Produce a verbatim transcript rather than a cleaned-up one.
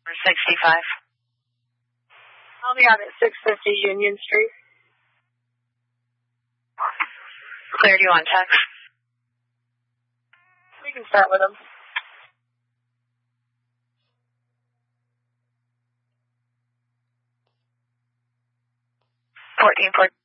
sixty-five. I'll be out at six fifty Union Street. Clear, do you want text? We can start with them. fourteen forty.